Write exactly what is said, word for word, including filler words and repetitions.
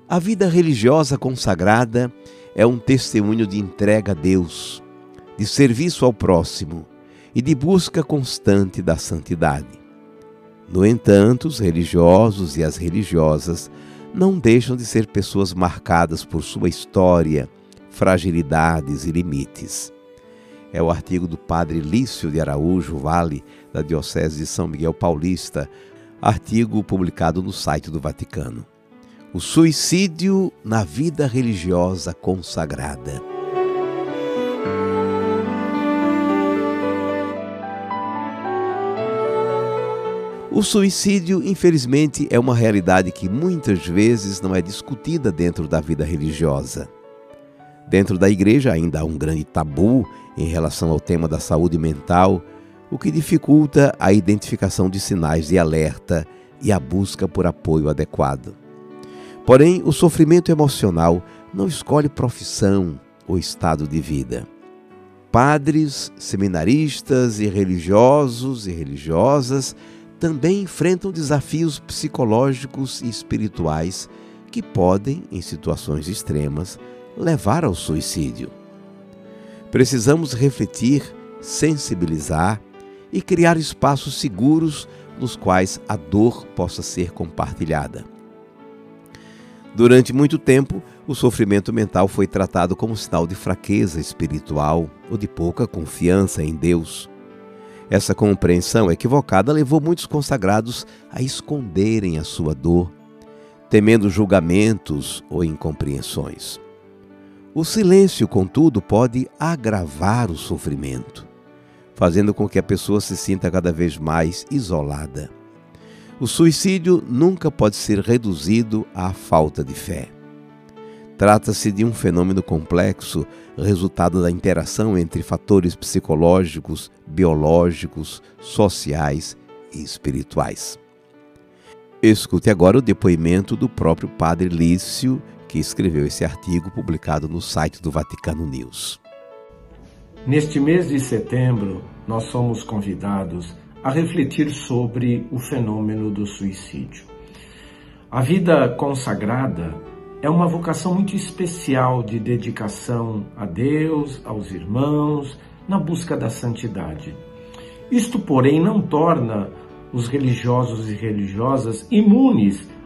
A vida religiosa consagrada é um testemunho de entrega a Deus, de serviço ao próximo e de busca constante da santidade. No entanto, os religiosos e as religiosas não deixam de ser pessoas marcadas por sua história, fragilidades e limites. É o artigo do padre Lício de Araújo Vale, da Diocese de São Miguel Paulista, artigo publicado no site do Vaticano. O suicídio na vida religiosa consagrada. O suicídio, infelizmente, é uma realidade que muitas vezes não é discutida dentro da vida religiosa. Dentro da igreja ainda há um grande tabu em relação ao tema da saúde mental, o que dificulta a identificação de sinais de alerta e a busca por apoio adequado. Porém, o sofrimento emocional não escolhe profissão ou estado de vida. Padres, seminaristas e religiosos e religiosas também enfrentam desafios psicológicos e espirituais que podem, em situações extremas, levar ao suicídio. Precisamos refletir, sensibilizar e criar espaços seguros nos quais a dor possa ser compartilhada. Durante muito tempo, o sofrimento mental foi tratado como sinal de fraqueza espiritual ou de pouca confiança em Deus. Essa compreensão equivocada levou muitos consagrados a esconderem a sua dor, temendo julgamentos ou incompreensões. O silêncio, contudo, pode agravar o sofrimento, fazendo com que a pessoa se sinta cada vez mais isolada. O suicídio nunca pode ser reduzido à falta de fé. Trata-se de um fenômeno complexo, resultado da interação entre fatores psicológicos, biológicos, sociais e espirituais. Escute agora o depoimento do próprio padre Lício, que escreveu esse artigo publicado no site do Vaticano News. Neste mês de setembro, nós somos convidados a refletir sobre o fenômeno do suicídio. A vida consagrada é uma vocação muito especial de dedicação a Deus, aos irmãos, na busca da santidade. Isto, porém, não torna os religiosos e religiosas imunes